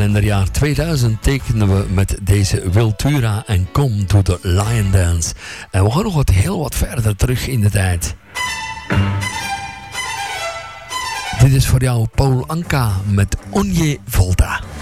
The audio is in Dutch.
kalenderjaar 2000 tekenden we met deze Wiltura en Come to the Lion Dance. En we gaan nog heel wat verder terug in de tijd. Dit is voor jou Paul Anka met Onje Volta.